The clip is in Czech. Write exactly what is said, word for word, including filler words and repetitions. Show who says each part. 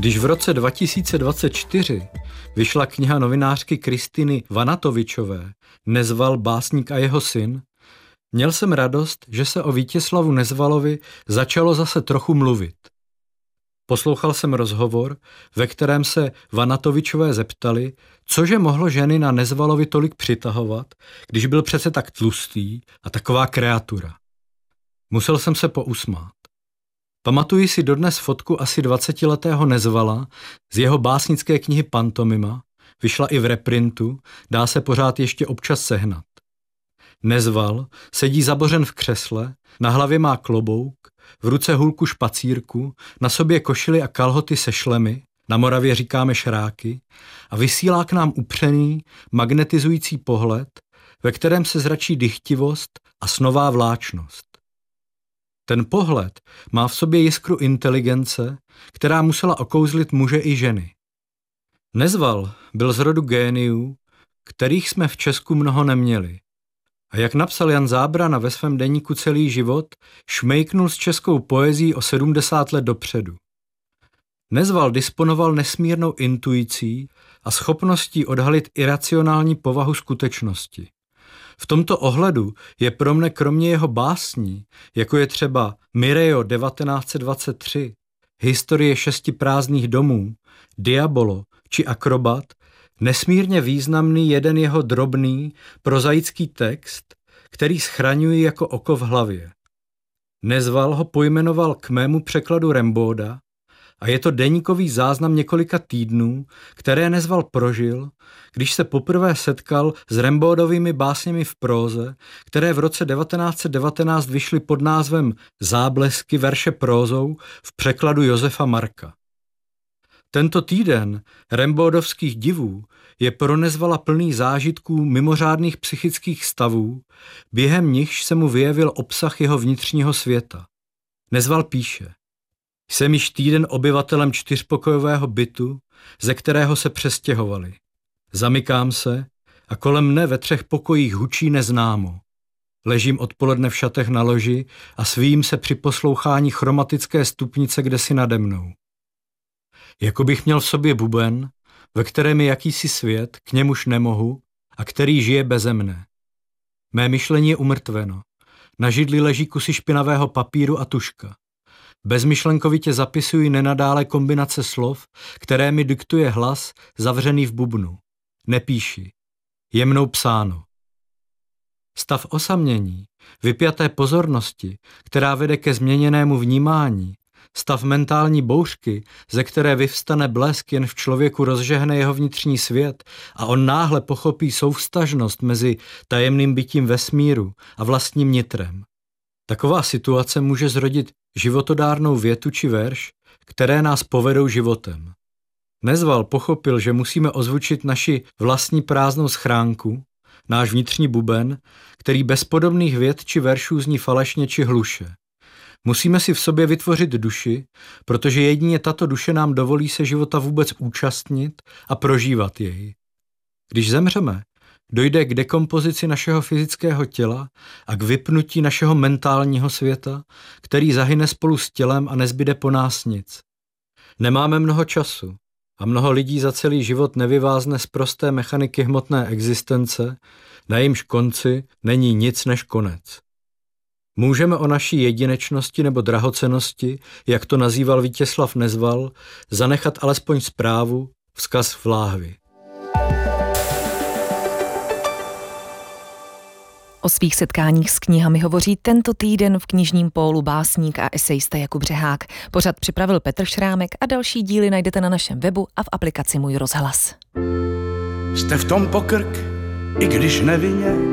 Speaker 1: Když v roce dva tisíce dvacet čtyři vyšla kniha novinářky Kristiny Vanatovičové Nezval, básník a jeho syn, měl jsem radost, že se o Vítězslavu Nezvalovi začalo zase trochu mluvit. Poslouchal jsem rozhovor, ve kterém se Vanatovičové zeptali, cože mohlo ženy na Nezvalovi tolik přitahovat, když byl přece tak tlustý a taková kreatura. Musel jsem se pousmát. Pamatuji si dodnes fotku asi dvacetiletého Nezvala z jeho básnické knihy Pantomima, vyšla i v reprintu, dá se pořád ještě občas sehnat. Nezval sedí zabořen v křesle, na hlavě má klobouk, v ruce hůlku špacírku, na sobě košily a kalhoty se šlemy, na Moravě říkáme šráky, a vysílá k nám upřený, magnetizující pohled, ve kterém se zračí dychtivost a snová vláčnost. Ten pohled má v sobě jiskru inteligence, která musela okouzlit muže i ženy. Nezval byl z rodu géniů, kterých jsme v Česku mnoho neměli. A jak napsal Jan Zábrana ve svém deníku Celý život, šmejknul s českou poezií o sedmdesát let dopředu. Nezval disponoval nesmírnou intuicí a schopností odhalit iracionální povahu skutečnosti. V tomto ohledu je pro mne kromě jeho básní, jako je třeba Mirejo devatenáct set dvacet tři, Historie šesti prázdných domů, Diabolo či Akrobat, nesmírně významný jeden jeho drobný, prozaický text, který schraňuji jako oko v hlavě. Nezval ho pojmenoval k mému překladu Rembauda a je to deníkový záznam několika týdnů, které Nezval prožil, když se poprvé setkal s Rembaudovými básněmi v próze, které v roce devatenáct set devatenáct vyšly pod názvem Záblesky verše prózou v překladu Josefa Marka. Tento týden Rembaudovských divů je pro Nezvala plný zážitků mimořádných psychických stavů, během nichž se mu vyjevil obsah jeho vnitřního světa. Nezval píše: Jsem již týden obyvatelem čtyřpokojového bytu, ze kterého se přestěhovali. Zamykám se a kolem mne ve třech pokojích hučí neznámo. Ležím odpoledne v šatech na loži a svím se při poslouchání chromatické stupnice kdesi nade mnou. Jako bych měl v sobě buben, ve kterém je jakýsi svět, k němuž nemohu a který žije beze mne. Mé myšlení je umrtveno. Na židli leží kusy špinavého papíru a tužka. Bezmyšlenkovitě zapisuji nenadále kombinace slov, které mi diktuje hlas zavřený v bubnu. Nepíši. Je mnou psáno. Stav osamění, vypjaté pozornosti, která vede ke změněnému vnímání, stav mentální bouřky, ze které vyvstane blesk, jen v člověku rozžehne jeho vnitřní svět a on náhle pochopí souvztažnost mezi tajemným bytím vesmíru a vlastním nitrem. Taková situace může zrodit životodárnou větu či verš, které nás povedou životem. Nezval pochopil, že musíme ozvučit naši vlastní prázdnou schránku, náš vnitřní buben, který bez podobných vět či veršů zní falešně či hluše. Musíme si v sobě vytvořit duši, protože jedině tato duše nám dovolí se života vůbec účastnit a prožívat jej. Když zemřeme, dojde k dekompozici našeho fyzického těla a k vypnutí našeho mentálního světa, který zahyne spolu s tělem a nezbyde po nás nic. Nemáme mnoho času a mnoho lidí za celý život nevyvázne z prosté mechaniky hmotné existence, na jejímž konci není nic než konec. Můžeme o naší jedinečnosti nebo drahocennosti, jak to nazýval Vítězslav Nezval, zanechat alespoň zprávu, vzkaz v láhvi.
Speaker 2: O svých setkáních s knihami hovoří tento týden v knižním pólu básník a esejista Jakub Řehák. Pořad připravil Petr Šrámek a další díly najdete na našem webu a v aplikaci Můj rozhlas.
Speaker 3: Jste v tom pokrk, i když nevinně,